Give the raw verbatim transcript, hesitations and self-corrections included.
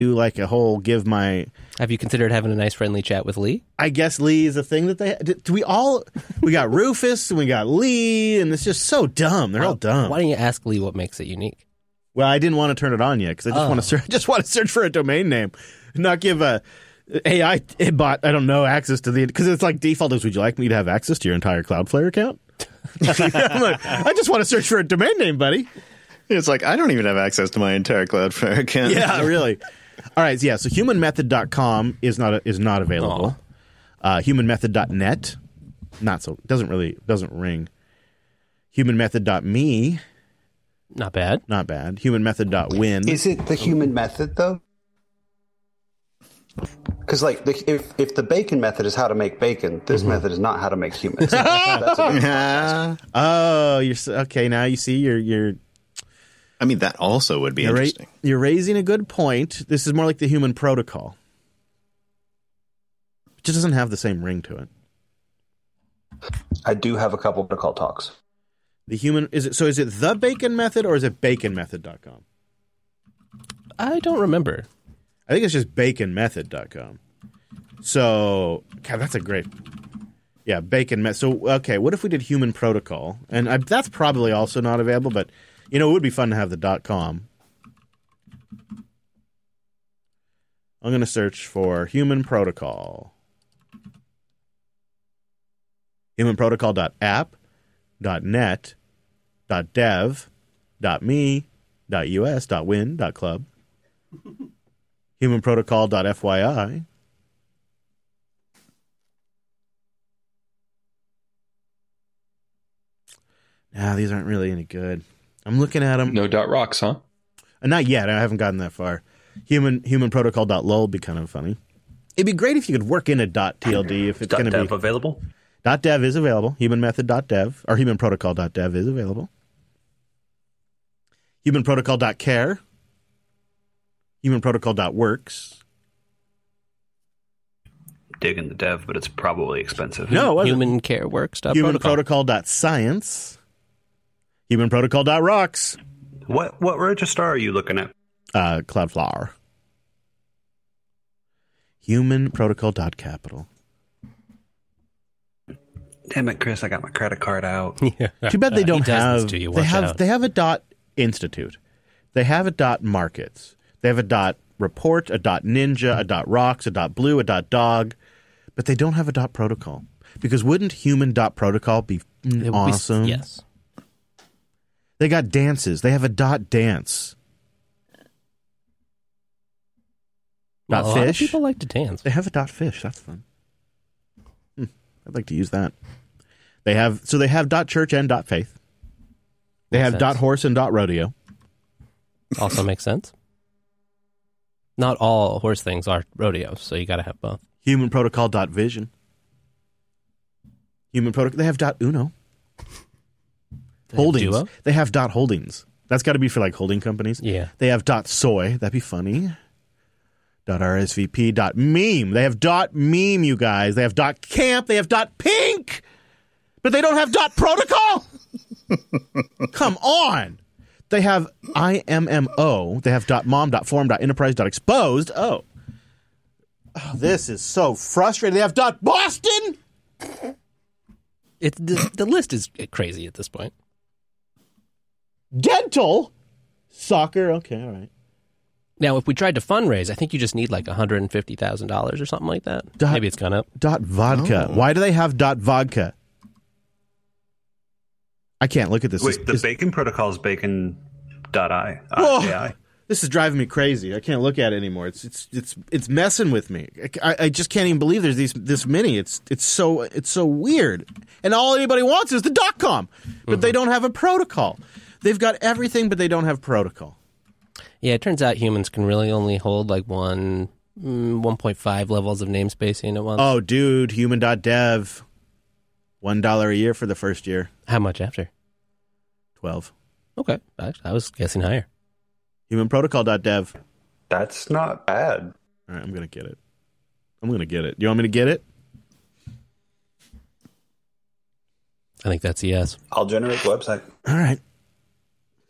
do like a whole give my... Have you considered having a nice friendly chat with Lee? I guess Lee is a thing that they... Do we all... We got Rufus and we got Lee, and it's just so dumb. They're well, all dumb. Why don't you ask Lee what makes it unique? Well, I didn't want to turn it on yet because I just Oh. want to search. I just want to search for a domain name, not give a A I bot. I don't know access to the because it's like default is. Would you like me to have access to your entire Cloudflare account? I'm like, I just want to search for a domain name, buddy. It's like I don't even have access to my entire Cloudflare account. Yeah, really. All right, yeah. So human method dot com is not a, is not available. Uh, human method dot net, not so doesn't really doesn't ring. human method dot me. Not bad. Not bad. human method dot win. Is it the human method, though? Because, like, the, if if the bacon method is how to make bacon, this mm-hmm. method is not how to make humans. That's a oh, you're okay. Now you see, you're you're. I mean, that also would be you're interesting. Ra- you're raising a good point. This is more like the human protocol. It just doesn't have the same ring to it. I do have a couple protocol talks. The human is it so? Is it the bacon method or is it bacon method dot com? I don't remember. I think it's just bacon method dot com. So, God, that's a great. Yeah, bacon method. So, okay, what if we did human protocol? And I, that's probably also not available, but you know, it would be fun to have the .com. I'm going to search for human protocol. human protocol dot app dot net dot dev dot me dot us dot win dot club human protocol dot f y i Nah, these aren't really any good. I'm looking at them. No dot rocks, huh? Uh, not yet. I haven't gotten that far. Human human protocol dot lol would be kind of funny. It'd be great if you could work in a .tld if it's going to be .dev available. .dev is available. human method dot dev or human protocol dot dev is available. human protocol dot care. human protocol dot works. Digging the dev, but it's probably expensive. No, it wasn't. Human care works. human protocol dot science. human protocol dot rocks. What what registrar are you looking at? Uh, Cloudflare. human protocol dot capital. Damn it, Chris! I got my credit card out. Too bad they don't He does have. this to you. They Watch have. out. They have a dot institute. They have a dot markets. They have a dot report, a dot ninja, a dot rocks, a dot blue, a dot dog, but they don't have a dot protocol. Because wouldn't human dot protocol be It would be- awesome? yes. They got dances. They have a dot dance. Well, Dot a lot of fish. people like to dance. They have a dot fish. That's fun. Hmm. I'd like to use that. They have so they have dot church and dot faith. They Makes have sense. dot horse and dot rodeo. Also makes sense. Not all horse things are rodeos, so you got to have both. Human protocol dot vision. Human protocol. They have dot uno. They have Holdings. Duo? They have dot holdings. That's got to be for like holding companies. Yeah. They have dot soy. That'd be funny. Dot R S V P. Dot meme. They have dot meme. You guys. They have dot camp. They have dot pink. But they don't have dot protocol. Come on. They have I M M O. They have dot mom. Dot forum. Dot enterprise. Dot exposed. Oh. Oh, this is so frustrating. They have dot Boston. It's the, the list is crazy at this point. Dental. Soccer. Okay, all right. Now, if we tried to fundraise, I think you just need like one hundred fifty thousand dollars or something like that. Dot- Maybe it's gone up. Dot vodka. Oh. Why do they have dot vodka? I can't look at this. Wait, This- the this- bacon protocol is bacon dot I. Uh, Oh. A I. This is driving me crazy. I can't look at it anymore. It's it's it's it's messing with me. I, I just can't even believe there's these this many. It's it's so it's so weird. And all anybody wants is the dot com, but Mm-hmm. they don't have a protocol. They've got everything, but they don't have protocol. Yeah, it turns out humans can really only hold like one, mm, one point five levels of namespacing at once. Oh, dude, human dot dev, one dollar a year for the first year. How much after? Twelve. Okay, I, I was guessing higher. Human protocol dot dev. That's not bad. All right, I'm gonna get it. I'm gonna get it. You want me to get it? I think that's a yes. I'll generate the website. All right.